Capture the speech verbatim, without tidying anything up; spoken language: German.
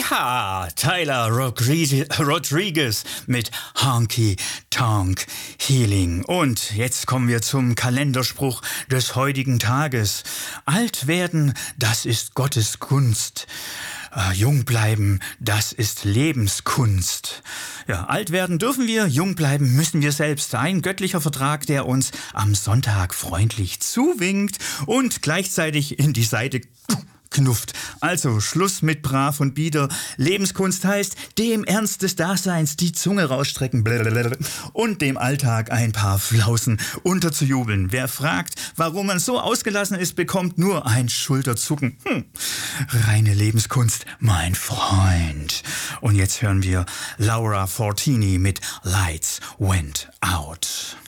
Ha, Tyler Rodriguez mit Honky Tonk Healing. Und jetzt kommen wir zum Kalenderspruch des heutigen Tages. Alt werden, das ist Gottes Gunst. Äh, jung bleiben, das ist Lebenskunst. Ja, alt werden dürfen wir, jung bleiben müssen wir selbst. Ein göttlicher Vertrag, der uns am Sonntag freundlich zuwinkt und gleichzeitig in die Seite knufft. Also Schluss mit brav und bieder. Lebenskunst heißt, dem Ernst des Daseins die Zunge rausstrecken und dem Alltag ein paar Flausen unterzujubeln. Wer fragt, warum man so ausgelassen ist, bekommt nur ein Schulterzucken. Hm. Reine Lebenskunst, mein Freund. Und jetzt hören wir Laura Fortini mit Lights Went Out.